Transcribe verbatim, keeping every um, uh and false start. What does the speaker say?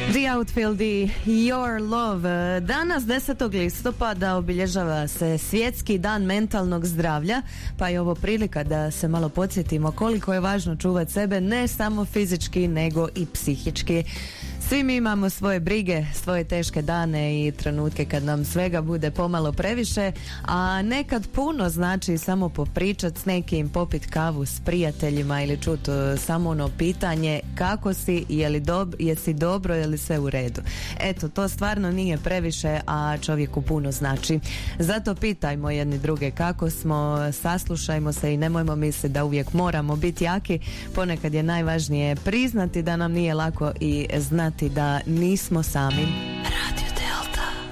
The Outfield i Your Love. Danas desetog listopada obilježava se Svjetski dan mentalnog zdravlja, pa je ovo prilika da se malo podsjetimo koliko je važno čuvati sebe, ne samo fizički nego i psihički. Svi mi imamo svoje brige, svoje teške dane i trenutke kad nam svega bude pomalo previše, a nekad puno znači samo popričat s nekim, popit kavu s prijateljima ili čut samo ono pitanje kako si, je li dob- jesi dobro, je li sve u redu. Eto, to stvarno nije previše, a čovjeku puno znači. Zato pitajmo jedni druge kako smo, saslušajmo se i nemojmo misliti da uvijek moramo biti jaki. Ponekad je najvažnije priznati da nam nije lako i znati da nismo sami.